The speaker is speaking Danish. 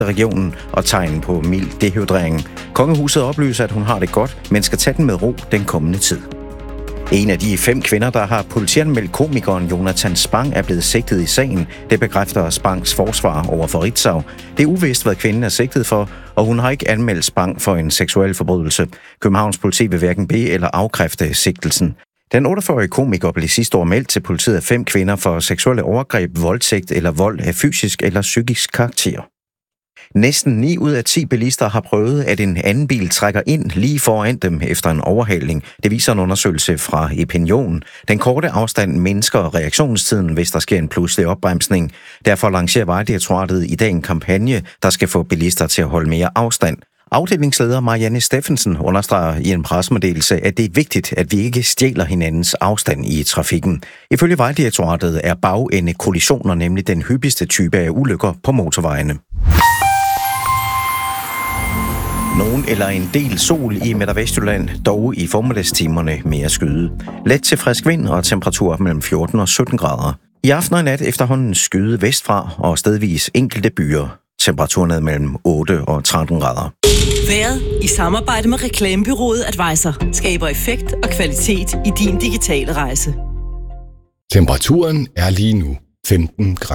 regionen og tegn på mild dehydrering. Kongehuset oplyser, at hun har det godt, men skal tage den med ro den kommende tid. En af de 5 kvinder, der har politianmeldt komikeren Jonathan Spang, er blevet sigtet i sagen. Det bekræfter Spangs forsvar over for Ritzau. Det er uvist, hvad kvinden er sigtet for, og hun har ikke anmeldt Spang for en seksuel forbrydelse. Københavns politi vil hverken bede eller afkræfte sigtelsen. Den 48-årige komiker blev sidste år meldt til politiet af 5 kvinder for seksuelle overgreb, voldtægt eller vold af fysisk eller psykisk karakter. Næsten 9 ud af 10 bilister har prøvet, at en anden bil trækker ind lige foran dem efter en overhaling. Det viser en undersøgelse fra Opinion. Den korte afstand mindsker reaktionstiden, hvis der sker en pludselig opbremsning. Derfor lancerer Vejdirektoratet i dag en kampagne, der skal få bilister til at holde mere afstand. Afdelingsleder Marianne Steffensen understreger i en pressemeddelelse, at det er vigtigt, at vi ikke stjæler hinandens afstand i trafikken. Ifølge Vejdirektoratet er bagende-kollisioner nemlig den hyppigste type af ulykker på motorvejene. Nogen eller en del sol i Midt- og Vestjylland, dog i formiddagstimerne mere skyde. Let til frisk vind og temperaturer mellem 14 og 17 grader. I aften og nat efterhånden skyde vestfra og stedvis enkelte byer. Temperaturen mellem 8 og 13 grader. Vejret i samarbejde med reklamebureauet Advisor skaber effekt og kvalitet i din digitale rejse. Temperaturen er lige nu 15 grader.